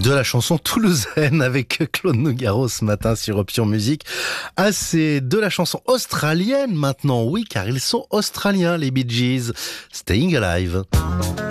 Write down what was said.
De la chanson toulousaine avec Claude Nougaro ce matin sur Option Musique. Ah, c'est de la chanson australienne maintenant, oui, car ils sont australiens, les Bee Gees. Staying Alive.